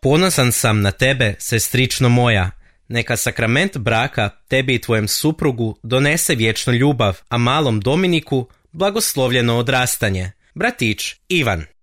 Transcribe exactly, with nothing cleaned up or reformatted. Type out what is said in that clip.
Ponosan sam na tebe, sestrično moja. Neka sakrament braka tebi i tvojem suprugu donese vječnu ljubav, a malom Dominiku blagoslovljeno odrastanje. Bratić Ivan.